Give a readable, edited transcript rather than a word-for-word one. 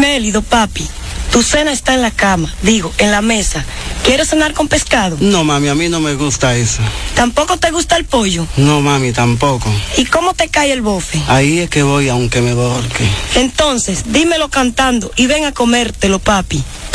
Gélido, papi. Tu cena está en la cama, digo, en la mesa. ¿Quieres cenar con pescado? No, mami, a mí no me gusta eso. ¿Tampoco te gusta el pollo? No, mami, tampoco. ¿Y cómo te cae el bofe? Ahí es que voy, aunque me borque. Entonces, dímelo cantando y ven a comértelo, papi.